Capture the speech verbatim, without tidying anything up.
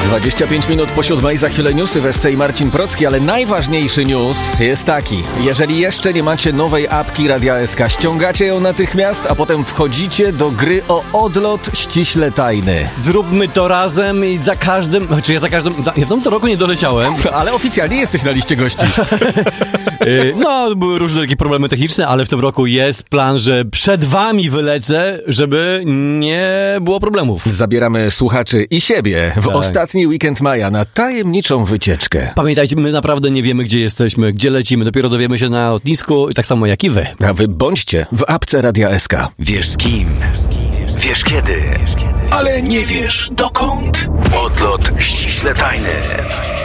dwadzieścia pięć minut po siódmej, za chwilę newsy w S C i Marcin Procki, ale najważniejszy news jest taki. Jeżeli jeszcze nie macie nowej apki Radia S K, ściągacie ją natychmiast, a potem wchodzicie do gry o odlot ściśle tajny. Zróbmy to razem i za każdym... Czy ja za każdym... Ja w tym roku nie doleciałem. Ale oficjalnie jesteś na liście gości. No, były różne takie problemy techniczne, ale w tym roku jest plan, że przed wami wylecę, żeby nie było problemów. Zabieramy słuchaczy i siebie w tak. ostatni weekend maja na tajemniczą wycieczkę. Pamiętajcie, my naprawdę nie wiemy, gdzie jesteśmy, gdzie lecimy. Dopiero dowiemy się na lotnisku, tak samo jak i wy. A wy bądźcie w apce Radia S K. Wiesz z kim, wiesz kiedy, ale nie wiesz dokąd. Odlot ściśle tajny.